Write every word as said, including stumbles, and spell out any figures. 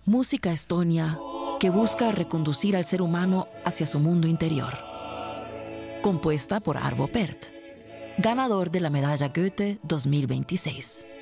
música estonia que busca reconducir al ser humano hacia su mundo interior. Compuesta por Arvo Pärt, ganador de la medalla Goethe dos mil veintiséis.